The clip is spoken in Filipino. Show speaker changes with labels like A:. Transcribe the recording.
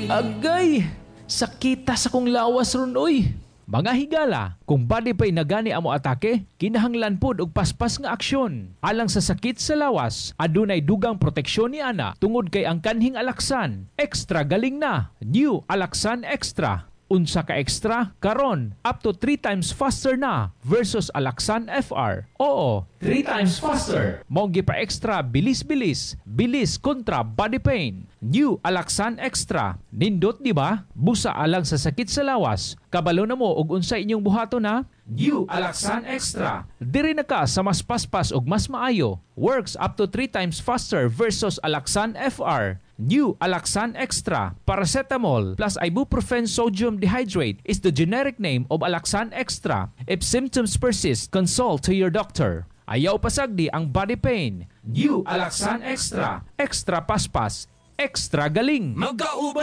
A: Agay! Sakita sa kong lawas ron, oy! Mga higala, kung body pa'y nagani amo atake, kinahanglan pod og paspas nga aksyon. Alang sa sakit sa lawas, adunay dugang proteksyon ni ana tungod kay ang kanhing Alaxan. Extra galing na. New Alaxan Extra. Unsa ka extra? Karon, up to 3 times faster na versus Alaxan FR. Oo, 3 times faster. Monggi pa extra, bilis-bilis. Bilis kontra body pain. New Alaxan Extra. Nindot di ba? Busa alang sa sakit sa lawas. Kabalo na mo og unsa inyong buhato na? New Alaxan Extra. Diri na ka sa mas paspas og mas maayo. Works up to 3 times faster versus Alaxan FR. New Alaxan Extra. Paracetamol plus ibuprofen sodium dehydrate is the generic name of Alaxan Extra. If symptoms persist, consult to your doctor. Ayaw pasagdi ang body pain. New Alaxan Extra. Extra paspas. Extra galing.
B: Magkauban